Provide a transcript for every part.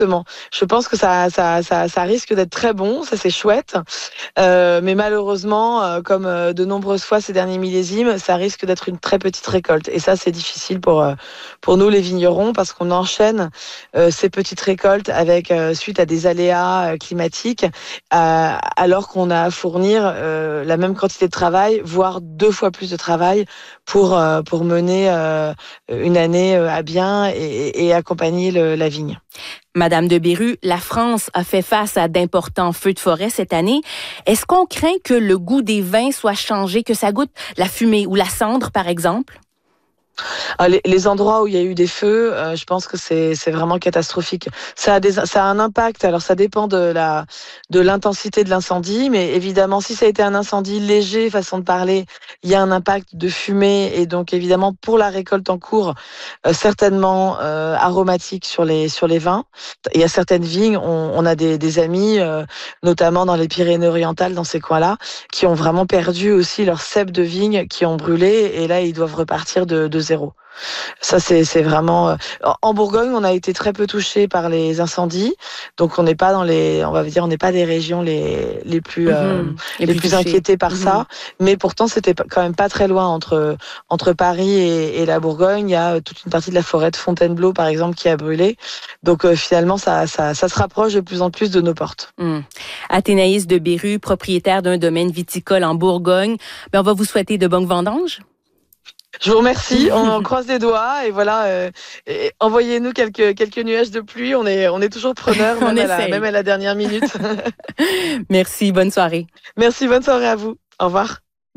Exactement. Je pense que ça risque d'être très bon, ça c'est chouette. Mais malheureusement, comme de nombreuses fois ces derniers millésimes, ça risque d'être une très petite récolte. Et ça, c'est difficile pour nous les vignerons parce qu'on enchaîne ces petites récoltes avec suite à des aléas climatiques, alors qu'on a à fournir la même quantité de travail, voire 2 fois plus de travail pour mener une année à bien et accompagner la vigne. Madame de Beru, la France a fait face à d'importants feux de forêt cette année. Est-ce qu'on craint que le goût des vins soit changé, que ça goûte la fumée ou la cendre, par exemple? Les endroits où il y a eu des feux, je pense que c'est vraiment catastrophique. Ça a un impact. Alors ça dépend de l'intensité de l'incendie, mais évidemment si ça a été un incendie léger, façon de parler, il y a un impact de fumée et donc évidemment pour la récolte en cours, certainement aromatique sur les vins. Il y a certaines vignes, on a des amis, notamment dans les Pyrénées-Orientales, dans ces coins-là, qui ont vraiment perdu aussi leurs ceps de vigne, qui ont brûlé et là ils doivent repartir de zéro. Ça, c'est vraiment. En Bourgogne, on a été très peu touché par les incendies, donc on n'est pas on n'est pas des régions les plus inquiétées par ça. Mais pourtant, c'était quand même pas très loin entre Paris et la Bourgogne. Il y a toute une partie de la forêt de Fontainebleau, par exemple, qui a brûlé. Donc finalement, ça se rapproche de plus en plus de nos portes. Athénaïs de Beru, propriétaire d'un domaine viticole en Bourgogne. On va vous souhaiter de bonnes vendanges. Je vous remercie, on croise les doigts et voilà, envoyez-nous quelques nuages de pluie, on est toujours preneurs, même à la dernière minute. Merci, bonne soirée. Merci, bonne soirée à vous. Au revoir.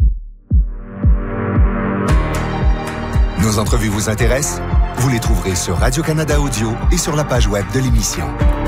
Nos entrevues vous intéressent? Vous les trouverez sur Radio-Canada Audio et sur la page web de l'émission.